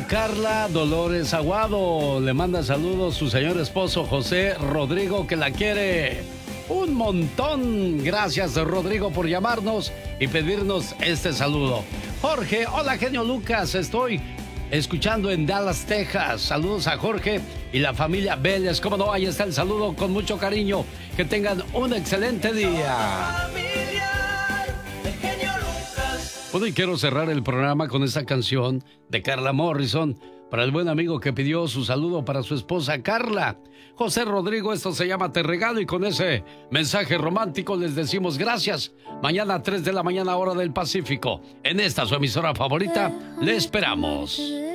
para Carla Dolores Aguado. Le manda saludos su señor esposo José Rodrigo, que la quiere un montón. Gracias, Rodrigo, por llamarnos y pedirnos este saludo. Jorge, hola, genio Lucas, estoy escuchando en Dallas, Texas. Saludos a Jorge y la familia Vélez. Cómo no, ahí está el saludo con mucho cariño. Que tengan un excelente día. Bueno, y quiero cerrar el programa con esta canción de Carla Morrison para el buen amigo que pidió su saludo para su esposa Carla. José Rodrigo, esto se llama Te Regalo, y con ese mensaje romántico les decimos gracias. Mañana a 3 de la mañana, hora del Pacífico, en esta su emisora favorita, le esperamos.